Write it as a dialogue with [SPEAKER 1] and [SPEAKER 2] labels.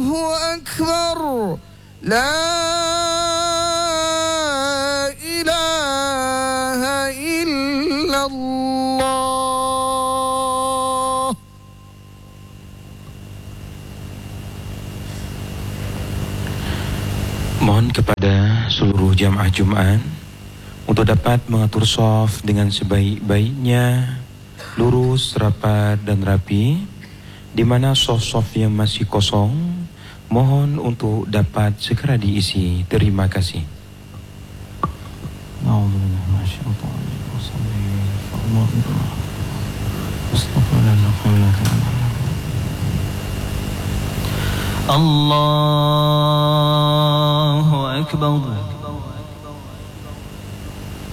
[SPEAKER 1] Allahu Akbar. La ilaha illallah.
[SPEAKER 2] Mohon kepada seluruh jamaah Jumat untuk dapat mengatur shaf dengan sebaik-baiknya, lurus, rapat dan rapi. Di mana shaf-shaf yang masih kosong, mohon untuk dapat segera diisi. Terima kasih.
[SPEAKER 3] Allahu Akbar.